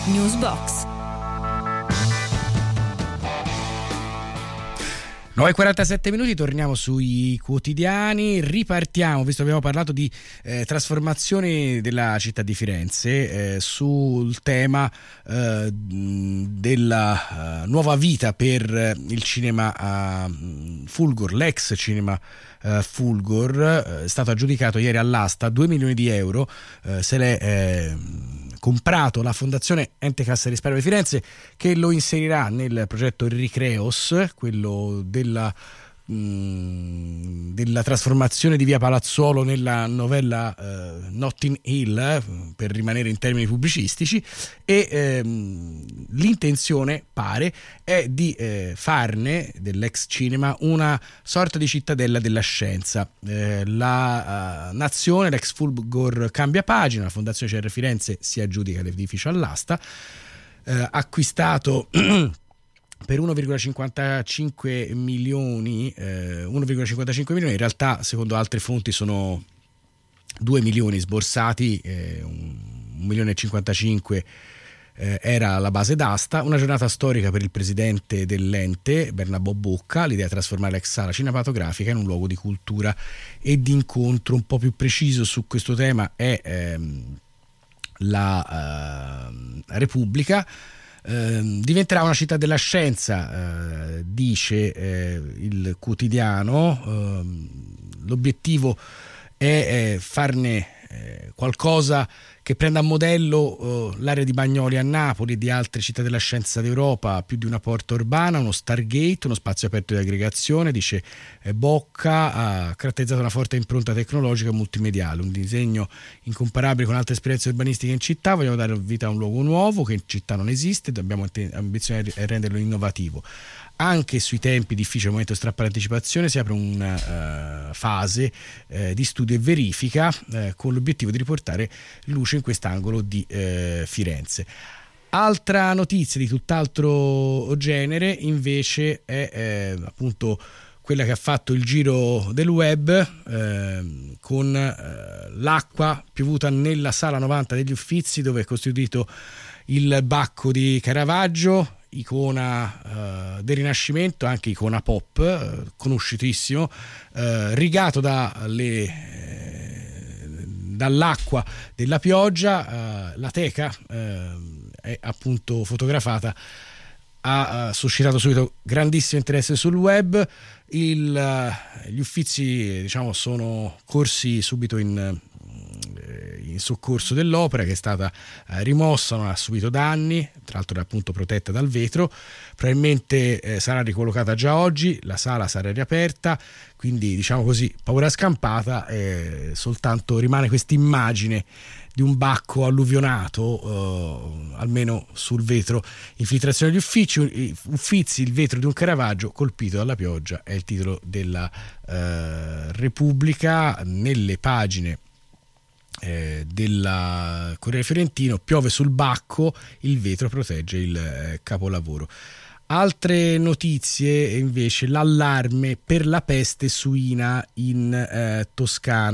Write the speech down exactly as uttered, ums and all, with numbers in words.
Newsbox. nove e quarantasette minuti, torniamo sui quotidiani, ripartiamo, visto che abbiamo parlato di eh, trasformazione della città di Firenze, eh, sul tema eh, della uh, nuova vita per il cinema uh, Fulgor, l'ex cinema uh, Fulgor, uh, è stato aggiudicato ieri all'asta due milioni di euro, uh, se l'è eh, comprato la Fondazione Ente Cassa Risparmio di Firenze, che lo inserirà nel progetto Ricreos, quello della, mh, della trasformazione di via Palazzuolo nella novella eh, Notting Hill, per rimanere in termini pubblicistici, e ehm, l'intenzione pare è di eh, farne dell'ex cinema una sorta di cittadella della scienza. Eh, la uh, nazione, l'ex Fulgor cambia pagina, la Fondazione C R Firenze si aggiudica l'edificio all'asta, eh, acquistato per uno virgola cinquantacinque milioni, eh, uno virgola cinquantacinque milioni, in realtà secondo altre fonti sono due milioni sborsati, eh, un, un milione e cinquantacinque eh, era la base d'asta. Una giornata storica per il presidente dell'ente, Bernabò Bocca, l'idea di trasformare l'ex sala cinematografica in un luogo di cultura e di incontro. Un po' più preciso su questo tema è ehm, la eh, Repubblica. Eh, diventerà una città della scienza, eh, dice eh, il quotidiano. Eh, l'obiettivo è eh, farne eh, qualcosa che prenda a modello eh, l'area di Bagnoli a Napoli e di altre città della scienza d'Europa, più di una porta urbana, uno Stargate, uno spazio aperto di aggregazione, dice eh, Bocca, ha caratterizzato una forte impronta tecnologica e multimediale, un disegno incomparabile con altre esperienze urbanistiche in città. Vogliamo dare vita a un luogo nuovo che in città non esiste, abbiamo ambizione di renderlo innovativo. Anche sui tempi difficili, al momento di strappare anticipazione, si apre una uh, fase uh, di studio e verifica uh, con l'obiettivo di riportare luce in quest'angolo di uh, Firenze. Altra notizia di tutt'altro genere invece è eh, appunto quella che ha fatto il giro del web, eh, con eh, l'acqua piovuta nella sala novanta degli Uffizi, dove è costituito il Bacco di Caravaggio, icona uh, del Rinascimento, anche icona pop, uh, conosciutissimo, uh, rigato dalle, eh, dall'acqua della pioggia. Uh, la teca uh, è appunto fotografata, ha uh, suscitato subito grandissimo interesse sul web. Il, uh, gli Uffizi, diciamo, sono corsi subito in in soccorso dell'opera, che è stata eh, rimossa, non ha subito danni, tra l'altro è appunto protetta dal vetro, probabilmente eh, sarà ricollocata già oggi, la sala sarà riaperta, quindi diciamo così, paura scampata, eh, soltanto rimane questa immagine di un bacco alluvionato, eh, almeno sul vetro. Infiltrazione degli uffici, Uffizi, il vetro di un Caravaggio colpito dalla pioggia, è il titolo della eh, Repubblica. Nelle pagine Eh, della Corriere Fiorentino: piove sul bacco, il vetro protegge il eh, capolavoro. Altre notizie invece: l'allarme per la peste suina in eh, Toscana.